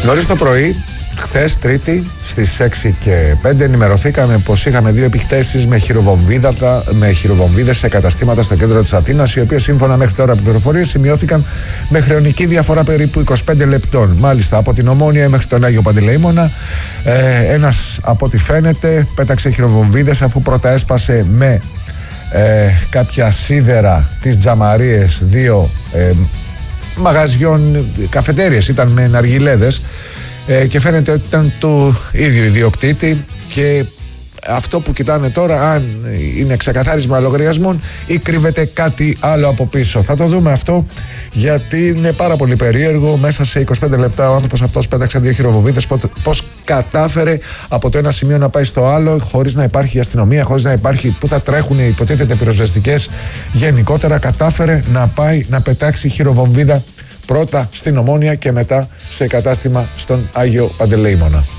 Νωρίς το πρωί, χθες Τρίτη στις 6:05, ενημερωθήκαμε πως είχαμε 2 επιθέσεις με χειροβομβίδες σε καταστήματα στο κέντρο της Αθήνας, οι οποίες σύμφωνα μέχρι τώρα από πληροφορίες σημειώθηκαν με χρονική διαφορά περίπου 25 λεπτών. Μάλιστα από την Ομόνια μέχρι τον Άγιο Παντελεήμονα, ένας από ό,τι φαίνεται πέταξε χειροβομβίδες, αφού πρώτα έσπασε με κάποια σίδερα τις τζαμαρίες 2 μαγαζιών, καφετέριες ήταν με ναργιλέδες, και φαίνεται ότι ήταν του ίδιου ιδιοκτήτη, και αυτό που κοιτάνε τώρα αν είναι ξεκαθάρισμα λογαριασμών ή κρύβεται κάτι άλλο από πίσω. Θα το δούμε αυτό, γιατί είναι πάρα πολύ περίεργο. Μέσα σε 25 λεπτά ο άνθρωπος αυτός πέταξε 2 χειροβομβίδες. Πώς κατάφερε από το ένα σημείο να πάει στο άλλο χωρίς να υπάρχει αστυνομία, χωρίς να υπάρχει που θα τρέχουν υποτίθεται πυροσβεστικές. Γενικότερα κατάφερε να πάει να πετάξει χειροβομβίδα πρώτα στην Ομόνια και μετά σε κατάστημα στον Άγιο Παντελεήμονα.